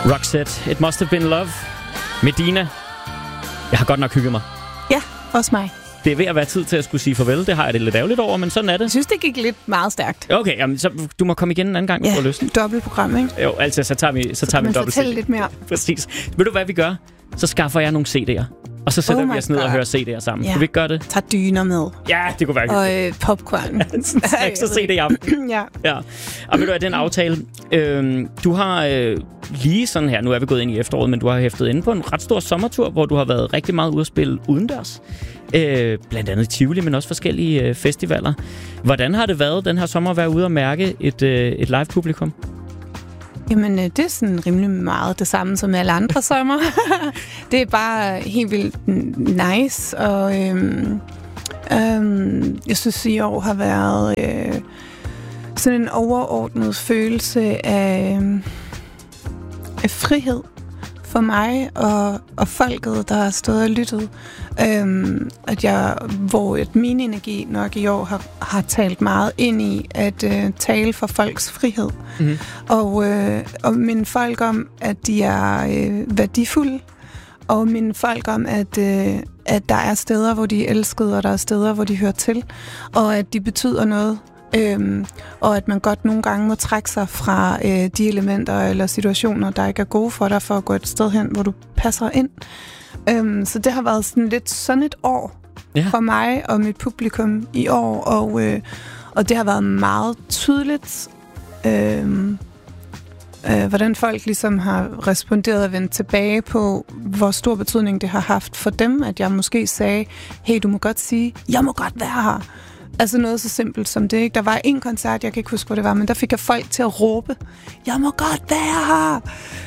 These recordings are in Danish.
Roxette, It Must Have Been Love. Medina. Jeg har godt nok hygget mig. Ja, også mig. Det er ved at være tid til at skulle sige farvel. Det har jeg det lidt ærgerligt over, men sådan er det. Jeg synes, det gik lidt meget stærkt. Okay, jamen, så du må komme igen en anden gang, hvis du har lyst. Ja, dobbeltprogram, ikke? Jo, altså, så tager vi en dobbelt fortælle lidt mere. Præcis. Ved du, hvad vi gør? Så skaffer jeg nogle CD'er. Og så sætter vi os ned og hører CD'er sammen. Ja. Kan vi ikke gøre det? Tag dyner med. Ja, det kunne være og popcorn. Snacks og CD i aften. Ja. Og ved du, at den aftale... du har lige sådan her... Nu er vi gået ind i efteråret, men du har hæftet inde på en ret stor sommertur, hvor du har været rigtig meget ude at spille udendørs. Blandt andet i Tivoli, men også forskellige festivaler. Hvordan har det været den her sommer at være ude og mærke et live-publikum? Jamen, det er sådan rimelig meget det samme som alle andre sommer. Det er bare helt vildt nice, og jeg synes, i år har været sådan en overordnet følelse af frihed for mig og folket, der har stået og lyttet. Hvor min energi nok i år har talt meget ind i at tale for folks frihed. Mm-hmm. Og minde folk om, at de er værdifulde, og minde folk om, at der er steder, hvor de er elskede, og der er steder, hvor de hører til, og at de betyder noget. Og at man godt nogle gange må trække sig fra de elementer eller situationer, der ikke er gode for dig, for at gå et sted hen, hvor du passer ind. Så det har været sådan lidt sådan et år for mig og mit publikum i år, og det har været meget tydeligt, hvordan folk ligesom har responderet og vendt tilbage på, hvor stor betydning det har haft for dem, at jeg måske sagde, hey, du må godt sige, jeg må godt være her. Altså noget så simpelt som det, ikke? Der var en koncert, jeg kan ikke huske, hvor det var, men der fik jeg folk til at råbe, jeg må godt være her.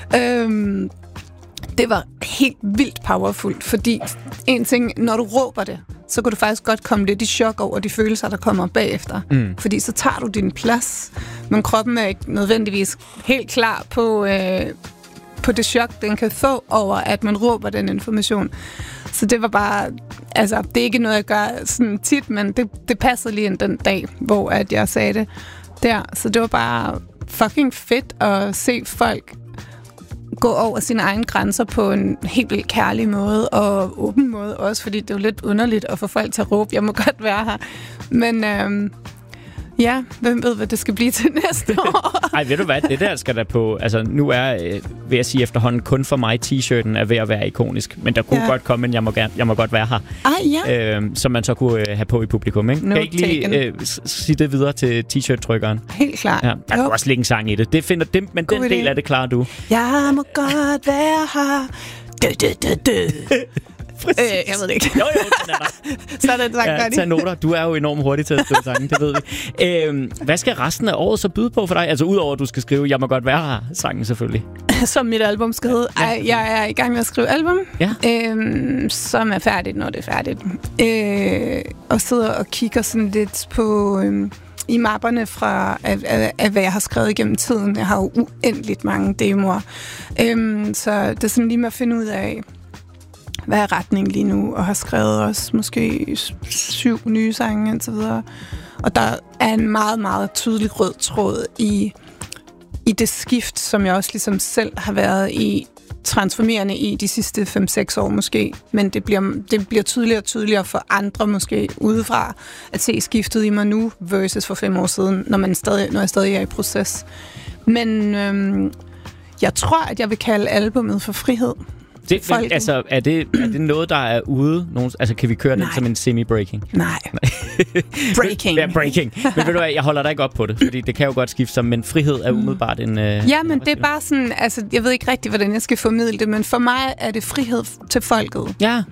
Det var helt vildt powerful, fordi en ting, når du råber det, så kan du faktisk godt komme lidt i chok over de følelser, der kommer bagefter. Mm. Fordi så tager du din plads, men kroppen er ikke nødvendigvis helt klar på det chok, den kan få over, at man råber den information. Så det var bare, altså, det er ikke noget, jeg gør sådan tit, men det passede lige ind den dag, hvor at jeg sagde det der. Så det var bare fucking fedt at se folk gå over sine egne grænser på en helt vildt kærlig måde, og åben måde også, fordi det er jo lidt underligt at få folk til at råbe, jeg må godt være her. Men ja, hvem ved, hvad det skal blive til næste år? Ej, ved du hvad, det der skal der på... Altså, nu er, vil jeg sige efterhånden, kun for mig t-shirten er ved at være ikonisk. Men der kunne godt komme en jeg må godt være her. Som man så kunne have på i publikum, ikke? No kan ikke lige sige det videre til t-shirt-trykkeren? Helt klart. Ja, der kunne også ligge en sang i det. Det finder dem, men den del af det klarer du. Jeg må godt være her. Jeg ved det ikke. Jo, den er der. Så er det sagt, tag noter. Du er jo enormt hurtig til at skrive sange, det ved vi. Hvad skal resten af året så byde på for dig? Altså udover at du skal skrive, jeg må godt være her, sangen selvfølgelig. Som mit album skal hedde. Jeg er i gang med at skrive album, som er færdigt, når det er færdigt. Og sidder og kigger sådan lidt på... i mapperne fra, af hvad jeg har skrevet igennem tiden. Jeg har jo uendeligt mange demoer. Så det er sådan lige med at finde ud af, hvad er retningen lige nu, og har skrevet også måske 7 nye sange og så videre. Og der er en meget, meget tydelig rød tråd i det skift, som jeg også ligesom selv har været i, transformerende i de sidste 5-6 år måske. Men det bliver tydeligere og tydeligere for andre måske udefra at se skiftet i mig nu versus for 5 år siden, når jeg stadig er i proces. Men jeg tror, at jeg vil kalde albumet for frihed. Altså, er det noget, der er ude? Altså, kan vi køre den som en semi-breaking? Nej. Breaking. Ja, breaking. Men ved du hvad, jeg holder dig ikke op på det, fordi det kan jo godt skifte sig, men frihed er umiddelbart en... Ja, men det er bare sådan, altså, jeg ved ikke rigtig, hvordan jeg skal formidle det, men for mig er det frihed til folket. Ja.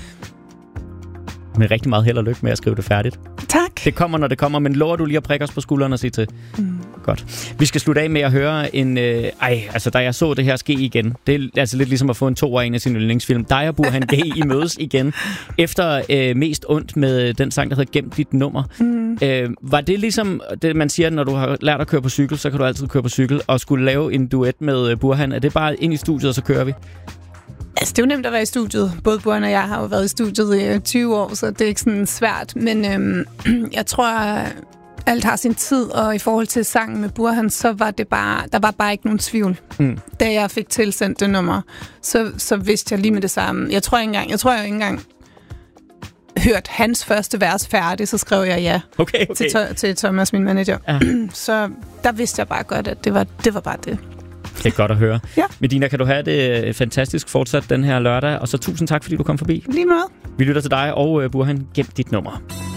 Med rigtig meget held og lykke med at skrive det færdigt. Tak. Det kommer, når det kommer, men lover du lige at prikke os på skulderen og sige til? Godt. Vi skal slutte af med at høre en... da jeg så det her ske igen, det er altså lidt ligesom at få en 2 af en af sin yndlingsfilm. Dig og Burhan G. I mødes igen, efter Mest ondt med den sang, der hedder Gem dit nummer. Var det ligesom det, man siger, når du har lært at køre på cykel, så kan du altid køre på cykel, og skulle lave en duet med Burhan? Er det bare ind i studiet, og så kører vi? Altså, det er jo nemt at være i studiet. Både Burhan og jeg har jo været i studiet i 20 år, så det er ikke sådan svært. Men jeg tror, alt har sin tid, og i forhold til sangen med Burhan, så var der var bare ikke nogen tvivl. Da jeg fik tilsendt det nummer, så vidste jeg lige med det samme. Jeg tror ikke engang hørt hans første vers færdig, så skrev jeg ja til Thomas, min manager. Ja. Så der vidste jeg bare godt, at det var bare det. Det er godt at høre. Ja. Medina, kan du have det fantastisk fortsat den her lørdag, og så tusind tak, fordi du kom forbi. Lige meget. Vi lytter til dig, og Burhan, gem dit nummer.